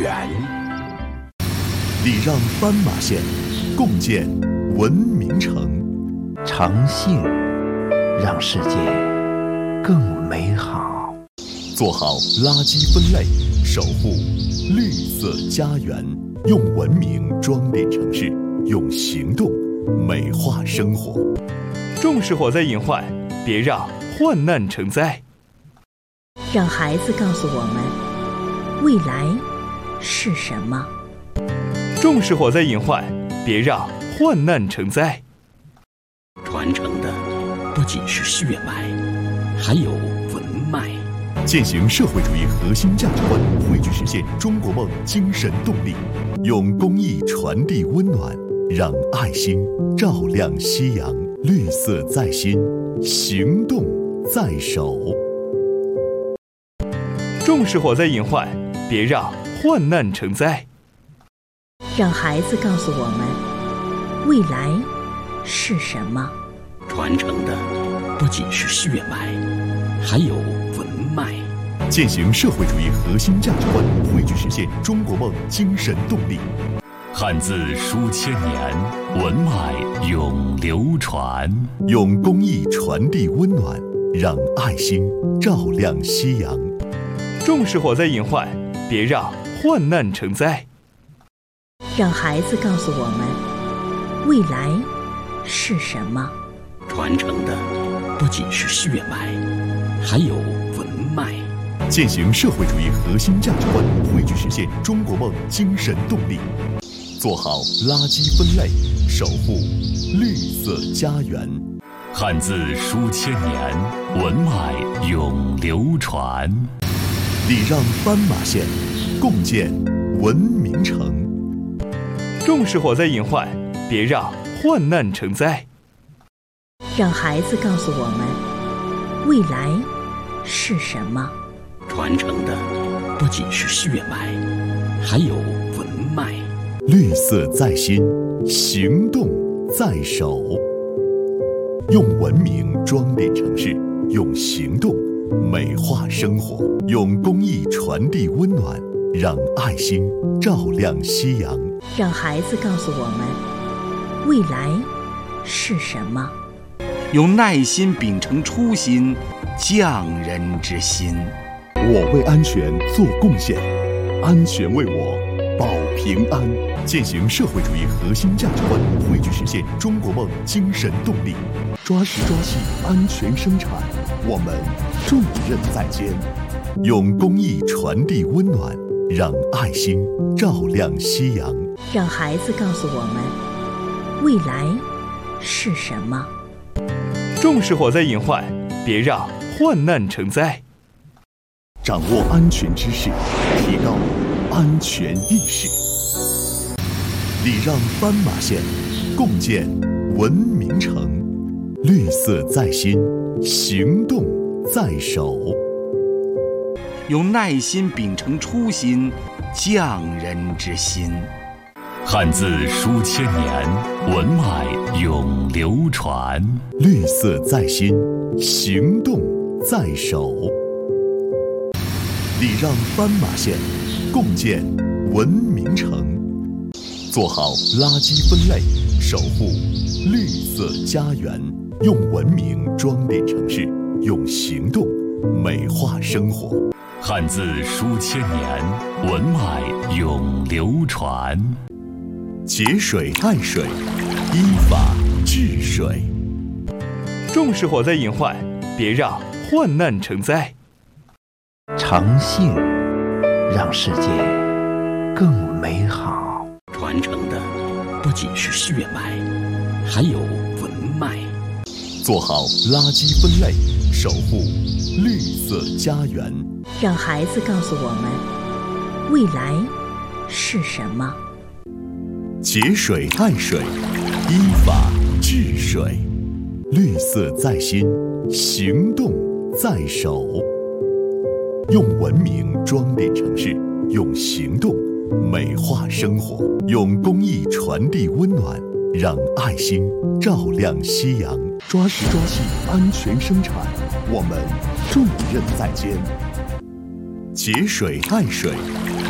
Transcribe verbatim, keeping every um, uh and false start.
源， 礼让斑马线，共建文明城。 诚信让世界更美好。 做好垃圾分类，守护绿色家园。用文明装点城市，用行动美化生活。 重视火灾隐患，别让患难成灾。 让孩子告诉我们，未来是什么。 重视火灾隐患，别让患难成灾。 传承的不仅是血脉，还有文脉。 践行社会主义核心价值观，汇聚实现中国梦精神动力。用公益传递温暖，让爱心照亮夕阳。绿色在心，行动在手。 重视火灾隐患，别让患难成灾。 让孩子告诉我们，未来是什么。 传承的不仅是血脉，还有文脉。 践行社会主义核心价值观，汇聚实现中国梦精神动力。 汉字书千年，文脉永流传。 用公益传递温暖，让爱心照亮夕阳。 重视火灾隐患，别让患难成灾。 让孩子告诉我们，未来是什么。 传承的不仅是血脉，还有文脉。 践行社会主义核心价值观，汇聚实现中国梦精神动力。做好垃圾分类，守护绿色家园。 汉字书千年，文脉永流传。 礼让斑马线，共建文明城。 重视火灾隐患，别让患难成灾。 让孩子告诉我们，未来是什么。 传承的不仅是血脉，还有文脉。 绿色在心，行动在手。用文明装点城市，用行动美化生活。用公益传递温暖，让爱心照亮夕阳。 让孩子告诉我们，未来是什么。 用耐心秉承初心，匠人之心。 我为安全做贡献，安全为我保平安。践行社会主义核心价值观，汇聚实现中国梦精神动力。抓实抓细，安全生产，我们重任在肩。用公益传递温暖，让爱心照亮夕阳。 让孩子告诉我们，未来是什么。 重视火灾隐患，别让患难成灾。 掌握安全知识，提高安全意识。礼让斑马线，共建文明城。绿色在心，行动在手。 用耐心秉承初心，匠人之心。 汉字书千年，文脉永流传。 绿色在心，行动在手。礼让斑马线，共建文明城。做好垃圾分类，守护绿色家园。用文明装点城市，用行动美化生活。 汉字书千年，文脉永流传。 节水爱水，依法治水。 重视火灾隐患，别让患难成灾。 诚信让世界更美好。 传承的不仅是血脉，还有文脉。 做好垃圾分类，守护绿色家园。 让孩子告诉我们，未来是什么。 节水爱水，依法治水。绿色在心，行动在手。用文明装点城市，用行动美化生活。用公益传递温暖，让爱心照亮夕阳。抓实抓细，安全生产，我们重任在肩。节水爱水，